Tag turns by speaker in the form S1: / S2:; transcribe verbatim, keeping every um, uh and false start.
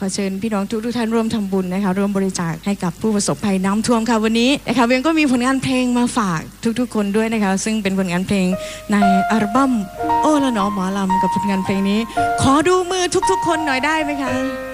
S1: อเชิญพี่น้องทุกทุกท่านร่วมทำบุญนะคะร่วมบริจาคให้กับผู้ประสบภัยน้ำท่วมค่ะวันนี้นะคะเวียงก็มีผลงานเพลงมาฝากทุกๆคนด้วยนะคะซึ่งเป็นผลงานเพลงในอัลบั้มโอ้ละหนอหมอลำกับผลงานเพลงนี้ขอดูมือทุกๆคนหน่อยได้ไหมคะ